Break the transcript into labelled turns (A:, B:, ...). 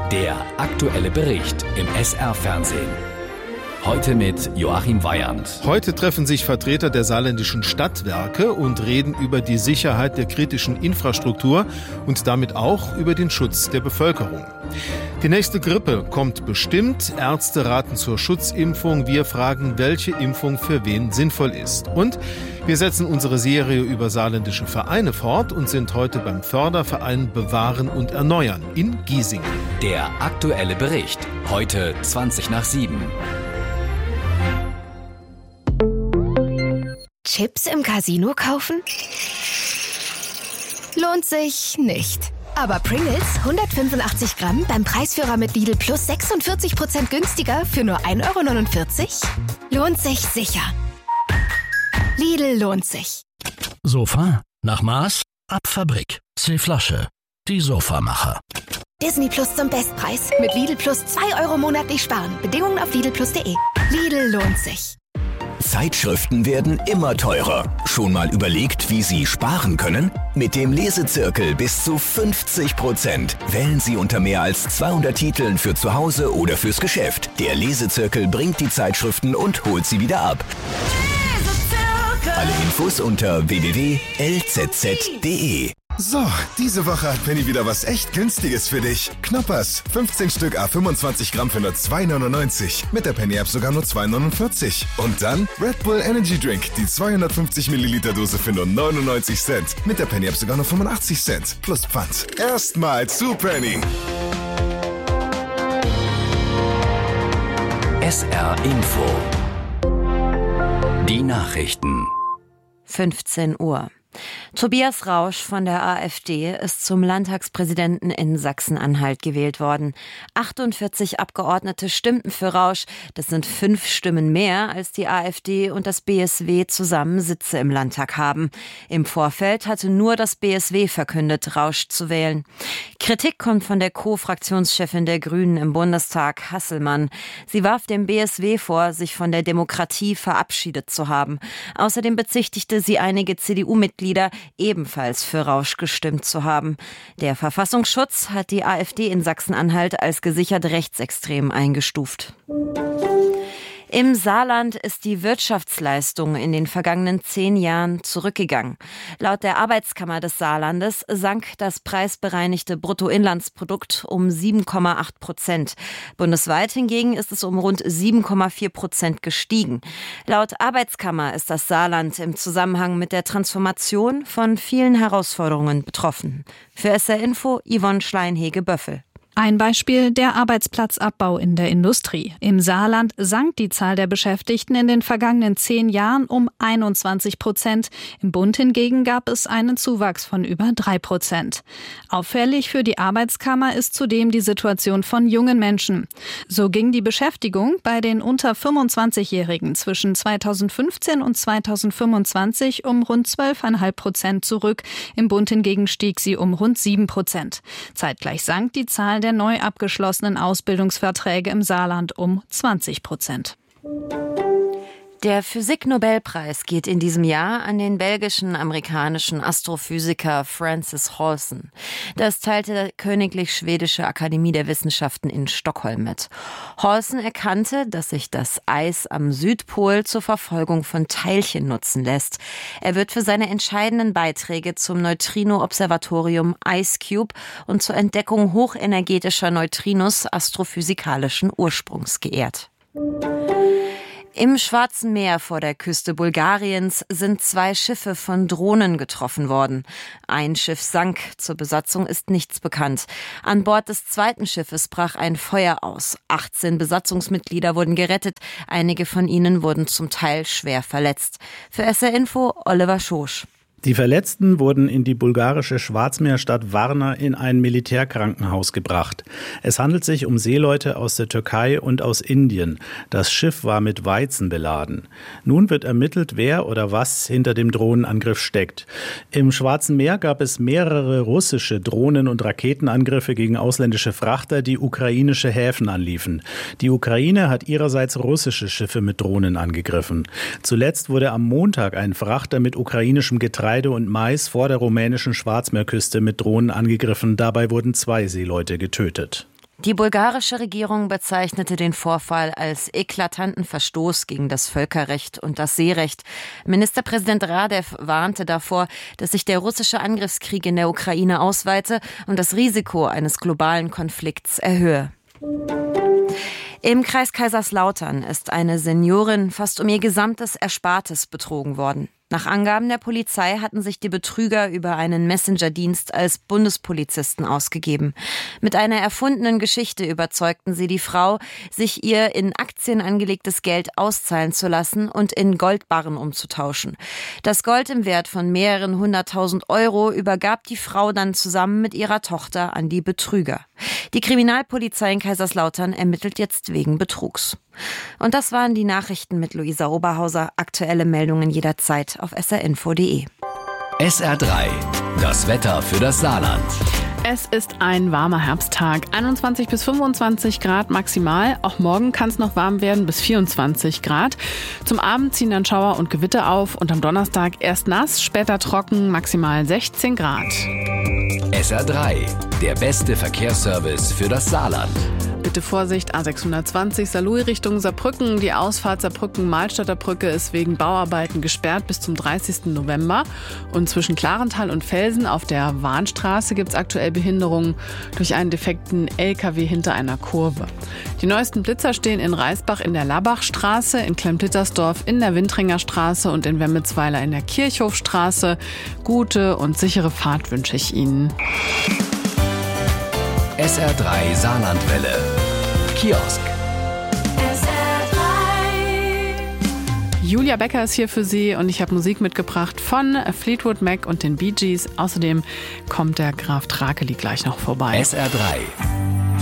A: Der aktuelle Bericht im SR-Fernsehen. Heute mit Joachim Weyand.
B: Heute treffen sich Vertreter der saarländischen Stadtwerke und reden über die Sicherheit der kritischen Infrastruktur und damit auch über den Schutz der Bevölkerung. Die nächste Grippe kommt bestimmt. Ärzte raten zur Schutzimpfung. Wir fragen, welche Impfung für wen sinnvoll ist. Und wir setzen unsere Serie über saarländische Vereine fort und sind heute beim Förderverein Bewahren und Erneuern in Giesingen.
A: Der aktuelle Bericht. Heute 7:20.
C: Chips im Casino kaufen? Lohnt sich nicht. Aber Pringles 185 Gramm beim Preisführer mit Lidl Plus 46% günstiger für nur 1,49 €? Lohnt sich sicher. Lidl lohnt sich.
D: Sofa? Nach Maß? Ab Fabrik. C-Flasche. Die Sofamacher.
C: Disney Plus zum Bestpreis. Mit Lidl Plus 2 € monatlich sparen. Bedingungen auf lidlplus.de. Lidl lohnt sich.
E: Zeitschriften werden immer teurer. Schon mal überlegt, wie Sie sparen können? Mit dem Lesezirkel bis zu 50%. Wählen Sie unter mehr als 200 Titeln für zu Hause oder fürs Geschäft. Der Lesezirkel bringt die Zeitschriften und holt sie wieder ab. Alle Infos unter www.lzz.de.
F: So, diese Woche hat Penny wieder was echt Günstiges für dich. Knoppers, 15 Stück à 25 Gramm für nur 2,99. Mit der Penny-App sogar nur 2,49. Und dann Red Bull Energy Drink, die 250 Milliliter Dose für nur 99 Cent. Mit der Penny-App sogar nur 85 Cent. Plus Pfand. Erstmal zu Penny.
A: SR Info. Die Nachrichten.
G: 15 Uhr. Tobias Rausch von der AfD ist zum Landtagspräsidenten in Sachsen-Anhalt gewählt worden. 48 Abgeordnete stimmten für Rausch. Das sind 5 Stimmen mehr, als die AfD und das BSW zusammen Sitze im Landtag haben. Im Vorfeld hatte nur das BSW verkündet, Rausch zu wählen. Kritik kommt von der Co-Fraktionschefin der Grünen im Bundestag, Hasselmann. Sie warf dem BSW vor, sich von der Demokratie verabschiedet zu haben. Außerdem bezichtigte sie einige CDU-Mitglieder, ebenfalls für Rausch gestimmt zu haben. Der Verfassungsschutz hat die AfD in Sachsen-Anhalt als gesichert rechtsextrem eingestuft. Im Saarland ist die Wirtschaftsleistung in den vergangenen 10 Jahren zurückgegangen. Laut der Arbeitskammer des Saarlandes sank das preisbereinigte Bruttoinlandsprodukt um 7,8%. Bundesweit hingegen ist es um rund 7,4% gestiegen. Laut Arbeitskammer ist das Saarland im Zusammenhang mit der Transformation von vielen Herausforderungen betroffen. Für SR Info Yvonne Schleinhege-Böffel.
H: Ein Beispiel: der Arbeitsplatzabbau in der Industrie. Im Saarland sank die Zahl der Beschäftigten in den vergangenen 10 Jahren um 21%. Im Bund hingegen gab es einen Zuwachs von über 3%. Auffällig für die Arbeitskammer ist zudem die Situation von jungen Menschen. So ging die Beschäftigung bei den unter 25-Jährigen zwischen 2015 und 2025 um rund 12,5% zurück. Im Bund hingegen stieg sie um rund 7%. Zeitgleich sank die Zahl der neu abgeschlossenen Ausbildungsverträge im Saarland um 20%.
G: Der Physik-Nobelpreis geht in diesem Jahr an den belgischen-amerikanischen Astrophysiker Francis Halsen. Das teilte die Königlich Schwedische Akademie der Wissenschaften in Stockholm mit. Halsen erkannte, dass sich das Eis am Südpol zur Verfolgung von Teilchen nutzen lässt. Er wird für seine entscheidenden Beiträge zum Neutrino-Observatorium IceCube und zur Entdeckung hochenergetischer Neutrinos astrophysikalischen Ursprungs geehrt. Im Schwarzen Meer vor der Küste Bulgariens sind 2 Schiffe von Drohnen getroffen worden. Ein Schiff sank, zur Besatzung ist nichts bekannt. An Bord des 2. Schiffes brach ein Feuer aus. 18 Besatzungsmitglieder wurden gerettet, einige von ihnen wurden zum Teil schwer verletzt. Für SR Info Oliver Schosch.
I: Die Verletzten wurden in die bulgarische Schwarzmeerstadt Varna in ein Militärkrankenhaus gebracht. Es handelt sich um Seeleute aus der Türkei und aus Indien. Das Schiff war mit Weizen beladen. Nun wird ermittelt, wer oder was hinter dem Drohnenangriff steckt. Im Schwarzen Meer gab es mehrere russische Drohnen- und Raketenangriffe gegen ausländische Frachter, die ukrainische Häfen anliefen. Die Ukraine hat ihrerseits russische Schiffe mit Drohnen angegriffen. Zuletzt wurde am Montag ein Frachter mit ukrainischem Getreide und Mais vor der rumänischen Schwarzmeerküste mit Drohnen angegriffen. Dabei wurden 2 Seeleute getötet.
G: Die bulgarische Regierung bezeichnete den Vorfall als eklatanten Verstoß gegen das Völkerrecht und das Seerecht. Ministerpräsident Radev warnte davor, dass sich der russische Angriffskrieg in der Ukraine ausweite und das Risiko eines globalen Konflikts erhöhe. Im Kreis Kaiserslautern ist eine Seniorin fast um ihr gesamtes Erspartes betrogen worden. Nach Angaben der Polizei hatten sich die Betrüger über einen Messenger-Dienst als Bundespolizisten ausgegeben. Mit einer erfundenen Geschichte überzeugten sie die Frau, sich ihr in Aktien angelegtes Geld auszahlen zu lassen und in Goldbarren umzutauschen. Das Gold im Wert von mehreren 100.000 Euro übergab die Frau dann zusammen mit ihrer Tochter an die Betrüger. Die Kriminalpolizei in Kaiserslautern ermittelt jetzt wegen Betrugs. Und das waren die Nachrichten mit Luisa Oberhauser. Aktuelle Meldungen jederzeit auf srinfo.de.
A: SR3, das Wetter für das Saarland.
J: Es ist ein warmer Herbsttag, 21 bis 25 Grad maximal. Auch morgen kann es noch warm werden, bis 24 Grad. Zum Abend ziehen dann Schauer und Gewitter auf und am Donnerstag erst nass, später trocken, maximal 16 Grad.
A: SR3, der beste Verkehrsservice für das Saarland.
J: Bitte Vorsicht, A620 Saarlouis Richtung Saarbrücken. Die Ausfahrt Saarbrücken-Malstadter Brücke ist wegen Bauarbeiten gesperrt bis zum 30. November. Und zwischen Klarental und Felsen auf der Warnstraße gibt es aktuell Behinderungen durch einen defekten LKW hinter einer Kurve. Die neuesten Blitzer stehen in Reisbach in der Labachstraße, in Klemm-Tittersdorf in der Windringer Straße und in Wemmelsweiler in der Kirchhofstraße. Gute und sichere Fahrt wünsche ich Ihnen.
A: SR3 Saarlandwelle. Kiosk.
J: Julia Becker ist hier für Sie und ich habe Musik mitgebracht von Fleetwood Mac und den Bee Gees. Außerdem kommt der Graf Trakeli gleich noch vorbei.
A: SR3